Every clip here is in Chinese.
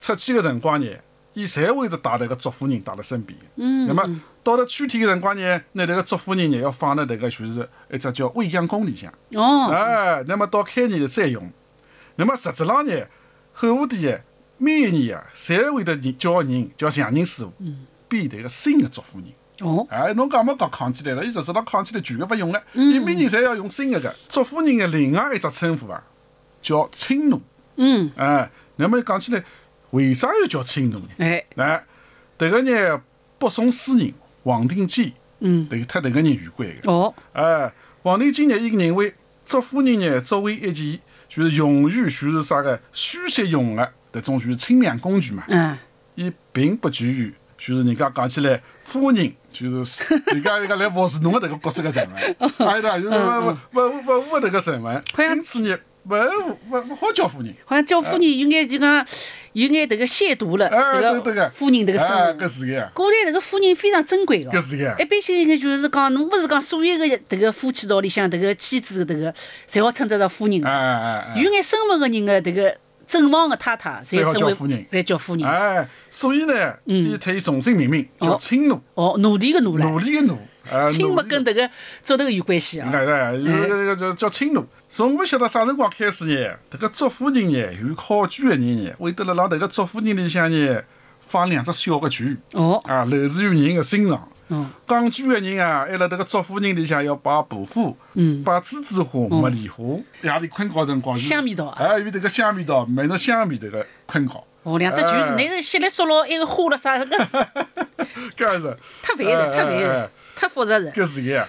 出去个辰光呢，伊侪会得带迭个祝福人带辣身边。那么到了秋天个辰光呢，那迭个祝福人呢要放辣迭个就是一只叫未央宫里向。那么到开年再用。那么实质上呢，后湖店啊，每一年啊，侪会得叫匠人师傅编迭个新的祝福人。侬讲没讲扛起来了？伊实质上扛起来全个勿用了，伊每年侪要用新个祝福人的另外一只称呼啊，叫青奴。那么讲起来，为啥要叫青奴呢？迭个呢，北宋诗人黄庭坚，特迭个人有关个。黄庭坚呢，伊认为祝福人呢，作为一件就是用于就是啥个书写用的迭种就是清凉工具嘛，伊并不具有就是人家讲起来夫人就是人家来服侍侬的迭个角色个身份，就是勿迭个身份，因此呢，勿好叫夫人。 好像叫夫人有眼就讲有眼迭个亵渎了迭个夫人迭个身份。 搿是个。 古代迭个夫人非常珍贵个。 搿是个。 一般性应该就是讲，侬勿是讲所有个迭个夫妻道里向迭个妻子迭个，侪好称得上夫人。有眼身份个人个迭个正房个太太，侪称为侪叫夫人。 所以呢，伊特意重新命名叫青奴。 奴隶个奴了。 奴隶个奴。 青么跟迭个做头有关系啊。 叫青奴。从勿晓得啥辰光开始呢，迭个祝福人呢，有考据个人呢，会得辣迭个祝福人里向呢放两只小个句。露出于人个欣赏。讲句个人啊，还辣迭个祝福人里向要摆布花，摆栀子花、茉莉花，夜里困觉辰光香味道有迭个香味道，闻着香味迭个困觉。 两只句子，那个稀里嗦啰一个花了啥个？ 搿是太烦了，太烦了，太复杂了。 搿是个。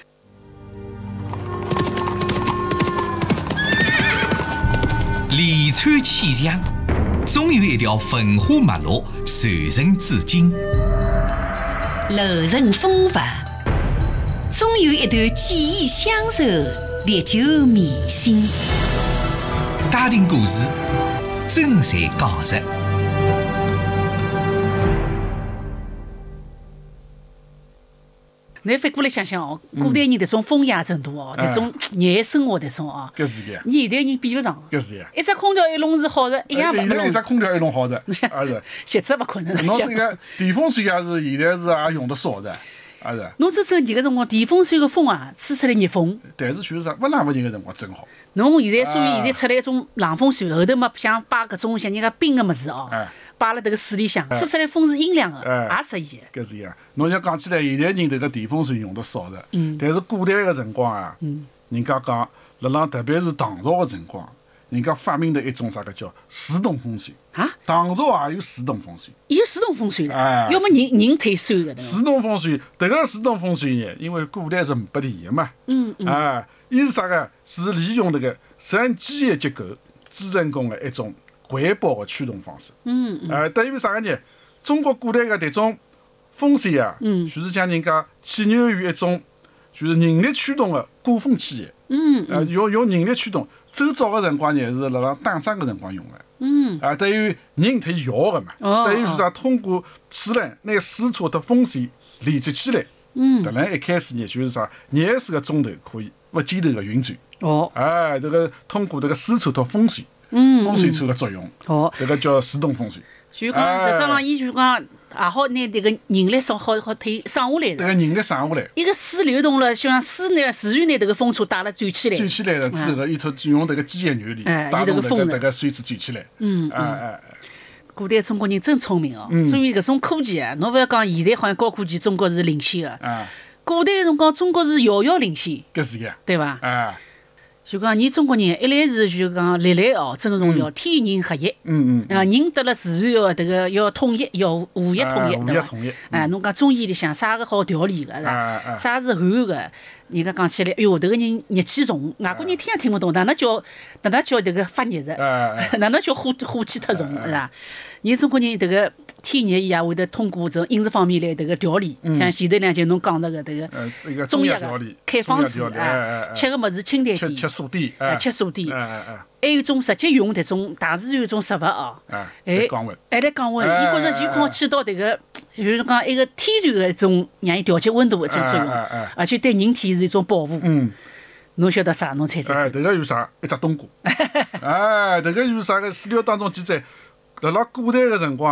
连川气象，总有一条文化脉络传承至今； 楼层风范，总有一段记忆相守，历久弥新。 家庭故事，真侪讲述。 你反过来想想哦，古代人迭种风雅程度哦，迭种热爱生活迭种哦， 搿是个。 你现代人比勿上。 搿是个。 一只空调一弄是好的，一样勿弄。 一只空调一弄好的，是。 歇着勿困难。 侬这个电风扇也是现在是也用得少的，是。 侬这热个辰光，电风扇个风啊，吹出来热风。 但是就是啥，勿冷勿热个辰光真好。 侬现在所以现在出来一种冷风扇，后头嘛想摆搿种像人家冰个物事哦，摆辣迭个水里向，吹出来风是阴凉个，也适宜。 搿是呀。侬像讲起来，现在人迭个电风扇用得少的，但是古代个辰光啊，人家讲辣浪特别是唐朝个辰光，人家发明的一种啥个叫自动风扇啊？ 唐朝也有自动风扇， 有自动风扇了，要么人退收个。 自动风扇，迭个自动风扇呢，因为古代是没电个嘛，伊是啥个？是利用迭个实验机械结构制成功的一种环保的驱动方式。等于啥个呢？中国古代个迭种风扇啊，就是像人家起源于一种就是人力驱动的鼓风机。用人力驱动。最早个辰光呢，是辣辣打仗个辰光用的。等于人特意摇个嘛。等于是啥？通过齿轮拿水车和风扇连接起来。迭能一开始呢，就是啥？24个钟头可以勿间断个运转。这个通过迭个水车和风扇，风扇车个作用。迭个叫自动风扇。 就讲实际上，伊就讲也好拿迭个人力好推省下来。迭个人力省下来。 一个水流动了，像水呢，自然拿迭个风车带了转起来。 转起来了之后，伊头用迭个机械原理带动迭个水子转起来。 古代中国人真聪明哦，所以搿种科技啊，侬勿要讲现在好像高科技中国是领先的。古代个辰光，中国是遥遥领先。 搿是个。 对伐？就讲你中国人一来是就讲历来哦，尊重要天人合一。人得了自然要迭个要统一，要和谐统一，对伐？侬讲中医里向啥个好调理个是伐？啥是寒个？人家讲起来，哎哟，迭个人热气重，外国人听也听勿懂，哪能叫迭个发热的？哪能叫火气太重是伐？人中国人迭个天热伊也会得通过这种饮食方面来迭个调理，像前头两节侬讲个迭个中药调理， 开方子吃个物事清淡点， 吃素点， 吃素点。还有种直接用迭种大自然种食物哦， 降温， 还来降温，伊觉着就讲起到迭个，就是讲一个天然个一种让伊调节温度个一种作用，而且对人体是一种保护。侬晓得啥？侬猜猜？ 迭个有啥？一只冬瓜。迭个有啥个史料当中记载， 辣古代个辰光。